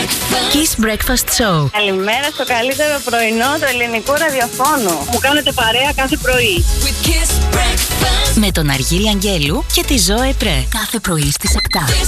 Kiss Breakfast Show. Καλημέρα στο καλύτερο πρωινό του ελληνικού ραδιοφώνου. Μου κάνετε παρέα κάθε πρωί. Με τον Αργύρι Αγγέλου και τη Ζωέ Πρέ. Κάθε πρωί στις 7.